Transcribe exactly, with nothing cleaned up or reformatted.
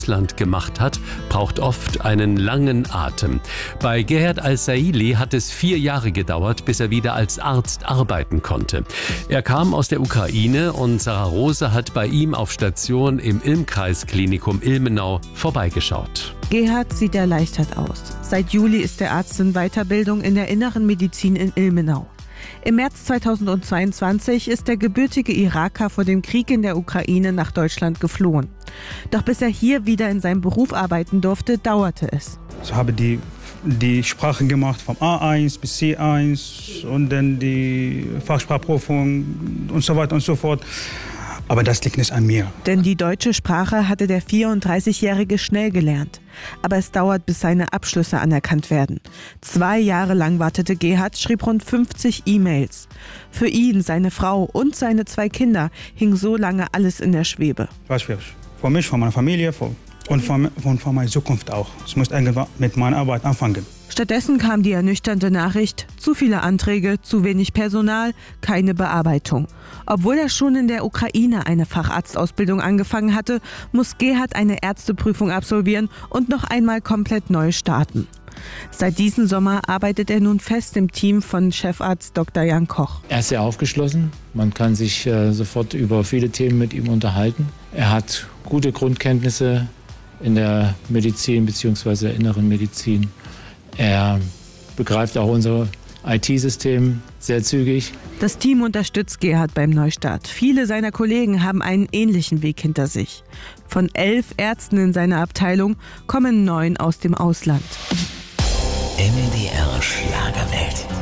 Land gemacht hat, braucht oft einen langen Atem. Bei Gerhard Al-Saili hat es vier Jahre gedauert, bis er wieder als Arzt arbeiten konnte. Er kam aus der Ukraine und Sarah Rose hat bei ihm auf Station im Ilm-Kreis-Klinikum Ilmenau vorbeigeschaut. Gerhard sieht erleichtert aus. Seit Juli ist der Arzt in Weiterbildung in der Inneren Medizin in Ilmenau. Im März zweitausendzweiundzwanzig ist der gebürtige Iraker vor dem Krieg in der Ukraine nach Deutschland geflohen. Doch bis er hier wieder in seinem Beruf arbeiten durfte, dauerte es. Ich habe die, die Sprachen gemacht vom A eins bis C eins und dann die Fachsprachprüfung und so weiter und so fort. Aber das liegt nicht an mir. Denn die deutsche Sprache hatte der vierunddreißigjährige schnell gelernt. Aber es dauert, bis seine Abschlüsse anerkannt werden. Zwei Jahre lang wartete Gerhard, schrieb rund fünfzig E-Mails. Für ihn, seine Frau und seine zwei Kinder hing so lange alles in der Schwebe. Was für Für mich, für meine Familie für, und für, für meine Zukunft auch. Ich muss irgendwann mit meiner Arbeit anfangen. Stattdessen kam die ernüchternde Nachricht, zu viele Anträge, zu wenig Personal, keine Bearbeitung. Obwohl er schon in der Ukraine eine Facharztausbildung angefangen hatte, muss Gerhard eine Ärzteprüfung absolvieren und noch einmal komplett neu starten. Seit diesem Sommer arbeitet er nun fest im Team von Chefarzt Doktor Jan Koch. Er ist sehr aufgeschlossen. Man kann sich äh, sofort über viele Themen mit ihm unterhalten. Er hat gute Grundkenntnisse in der Medizin bzw. der inneren Medizin. Er begreift auch unser I T-System sehr zügig. Das Team unterstützt Gerhard beim Neustart. Viele seiner Kollegen haben einen ähnlichen Weg hinter sich. Von elf Ärzten in seiner Abteilung kommen neun aus dem Ausland. M D R Schlagerwelt.